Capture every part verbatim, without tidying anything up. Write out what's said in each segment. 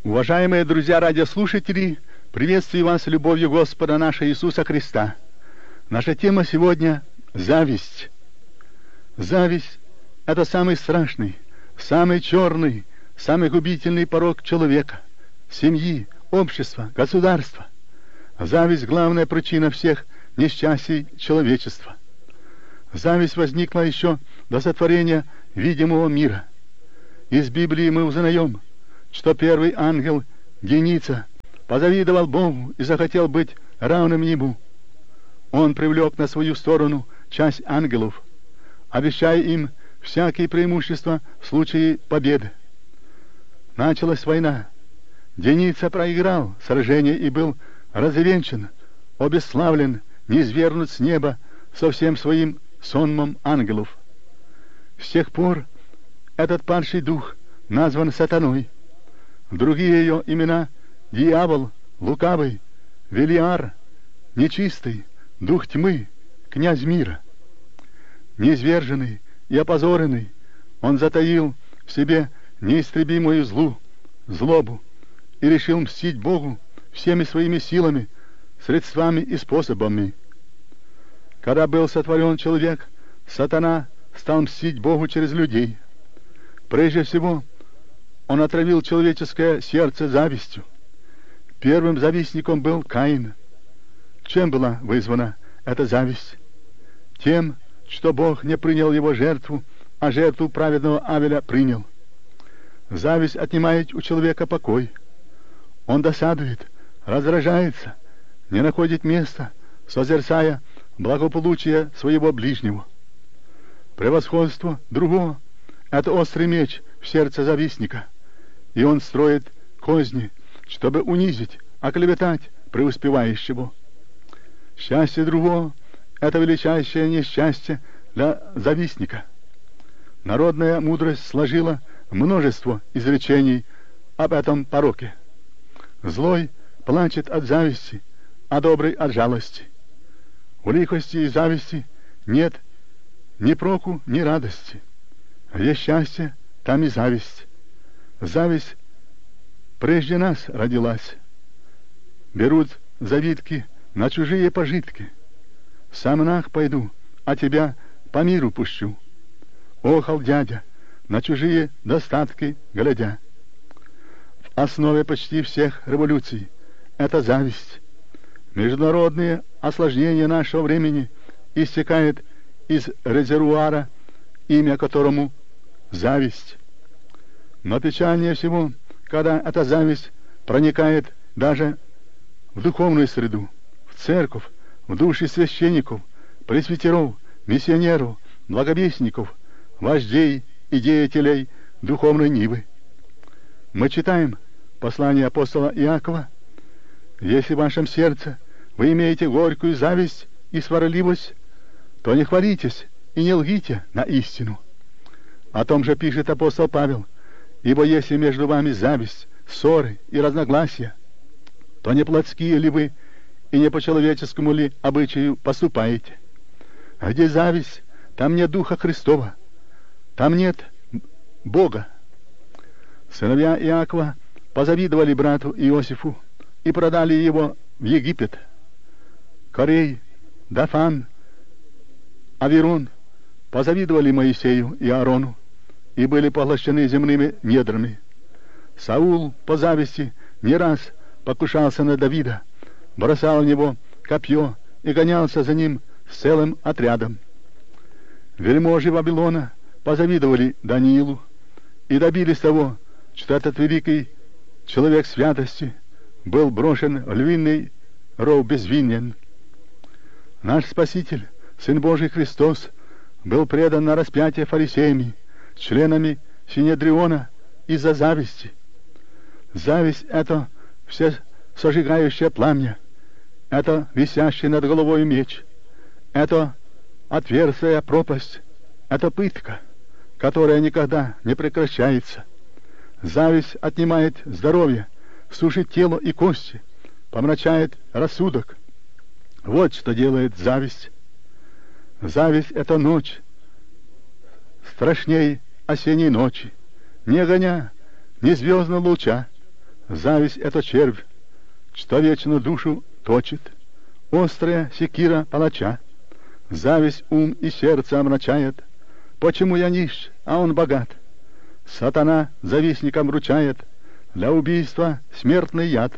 Уважаемые друзья радиослушатели, приветствую вас любовью Господа нашего Иисуса Христа. Наша тема сегодня – зависть. Зависть – это самый страшный, самый черный, самый губительный порок человека, семьи, общества, государства. Зависть – главная причина всех несчастий человечества. Зависть возникла еще до сотворения видимого мира. Из Библии мы узнаем, что первый ангел Деница позавидовал Богу и захотел быть равным Ему. Он привлек на свою сторону часть ангелов, обещая им всякие преимущества в случае победы. Началась война. Деница проиграл сражение и был развенчан, обесславлен, низвергнут с неба со всем своим сонмом ангелов. С тех пор этот падший дух назван сатаной. Другие ее имена — дьявол, лукавый, Велиар, нечистый, дух тьмы, князь мира. Низверженный и опозоренный, он затаил в себе неистребимую злу, злобу и решил мстить Богу всеми своими силами, средствами и способами. Когда был сотворен человек, сатана стал мстить Богу через людей. Прежде всего, он отравил человеческое сердце завистью. Первым завистником был Каин. Чем была вызвана эта зависть? Тем, что Бог не принял его жертву, а жертву праведного Авеля принял. Зависть отнимает у человека покой. Он досадует, раздражается, не находит места, созерцая благополучие своего ближнего. Превосходство другого — это острый меч в сердце завистника, и он строит козни, чтобы унизить, оклеветать преуспевающего. Счастье другого — это величайшее несчастье для завистника. Народная мудрость сложила множество изречений об этом пороке. Злой плачет от зависти, а добрый от жалости. У лихости и зависти нет ни проку, ни радости. Где счастье, там и зависть. Зависть прежде нас родилась. Берут завидки на чужие пожитки. Сам нах пойду, а тебя по миру пущу. Охал дядя, на чужие достатки глядя. В основе почти всех революций это зависть. Международные осложнения нашего времени истекают из резервуара, имя которому зависть. Но печальнее всего, когда эта зависть проникает даже в духовную среду, в церковь, в души священников, пресвитеров, миссионеров, благовестников, вождей и деятелей духовной нивы. Мы читаем послание апостола Иакова: «Если в вашем сердце вы имеете горькую зависть и сварливость, то не хвалитесь и не лгите на истину». О том же пишет апостол Павел: «Ибо если между вами зависть, ссоры и разногласия, то не плотские ли вы и не по человеческому ли обычаю поступаете? А где зависть, там нет Духа Христова, там нет Бога». Сыновья Иакова позавидовали брату Иосифу и продали его в Египет. Корей, Дафан, Аверон позавидовали Моисею и Аарону и были поглощены земными недрами. Саул по зависти не раз покушался на Давида, бросал в него копье и гонялся за ним с целым отрядом. Вельможи Вавилона позавидовали Даниилу и добились того, что этот великий человек святости был брошен в львиный ров безвинен. Наш Спаситель, Сын Божий Христос, был предан на распятие фарисеями, членами Синедриона из-за зависти. Зависть — это все сожигающее пламя, это висящий над головой меч, это отверстая пропасть, это пытка, которая никогда не прекращается. Зависть отнимает здоровье, сушит тело и кости, помрачает рассудок. Вот что делает зависть. Зависть — это ночь, страшней осенней ночи, ни огня, ни звездного луча. Зависть — это червь, что вечно душу точит, острая секира палача. Зависть ум и сердце омрачает. Почему я нищ, а он богат? Сатана завистникам вручает для убийства смертный яд.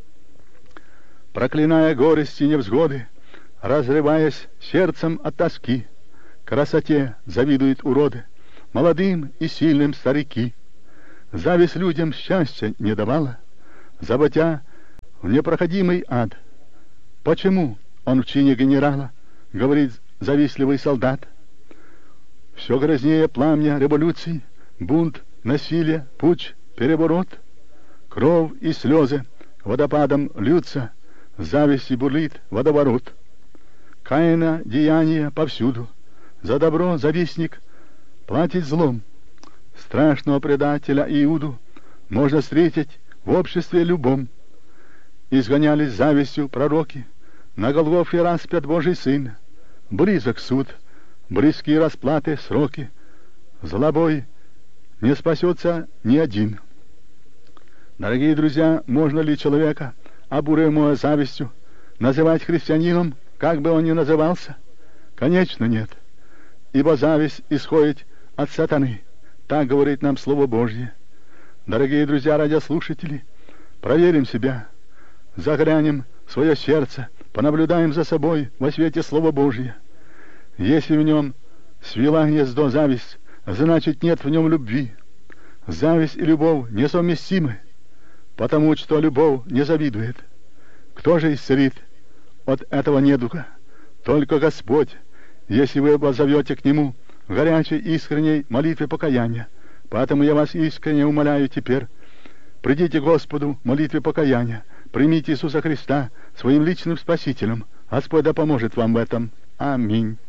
Проклиная горести и невзгоды, разрываясь сердцем от тоски, красоте завидуют уроды, молодым и сильным старики. Зависть людям счастья не давала, заботя в непроходимый ад. Почему он в чине генерала, говорит завистливый солдат? Все грознее пламя революций, бунт, насилие, путч, переворот. Кровь и слезы водопадом льются, зависть и бурлит водоворот. Каина деяния повсюду, за добро завистник платит злом. Страшного предателя Иуду можно встретить в обществе любом. Изгонялись завистью пророки, на Голгофе распят Божий Сын. Близок суд, близкие расплаты, сроки. Злобой не спасется ни один. Дорогие друзья, можно ли человека, обуреваемого завистью, называть христианином, как бы он ни назывался? Конечно, нет. Ибо зависть исходит от сатаны. Так говорит нам Слово Божье. Дорогие друзья, радиослушатели, проверим себя, заглянем в свое сердце, понаблюдаем за собой во свете Слова Божье. Если в нем свела гнездо зависть, значит, нет в нем любви. Зависть и любовь несовместимы, потому что любовь не завидует. Кто же исцелит от этого недуга? Только Господь, если вы воззовете к Нему в горячей искренней молитве покаяния. Поэтому я вас искренне умоляю теперь, придите к Господу в молитве покаяния, примите Иисуса Христа своим личным Спасителем. Господь да поможет вам в этом. Аминь.